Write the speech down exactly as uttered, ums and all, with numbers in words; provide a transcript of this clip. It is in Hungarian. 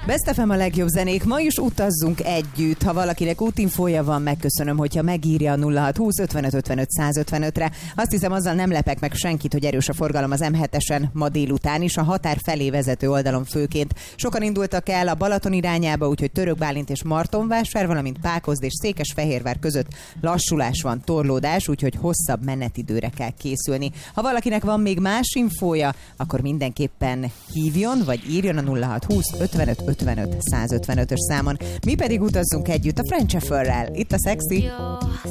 Best ef em a legjobb zenék, ma is utazzunk együtt. Ha valakinek útinfója van, megköszönöm, hogyha megírja a nulla hat húsz ötvenöt ötvenöt száz ötvenötre. Azt hiszem, azzal nem lepek meg senkit, hogy erős a forgalom az em hetesen ma délután is, a határ felé vezető oldalon főként. Sokan indultak el a Balaton irányába, úgyhogy Török Bálint és Martonvásár, valamint Pákozd és Székesfehérvár között lassulás van, torlódás, úgyhogy hosszabb menetidőre kell készülni. Ha valakinek van még más infója, akkor mindenképpen hívjon, vagy írjon a nulla hat húsz ötvenöt ötvenöt száz ötvenötös számon. Mi pedig utazzunk együtt a French Affair-rel. Itt a Sexy.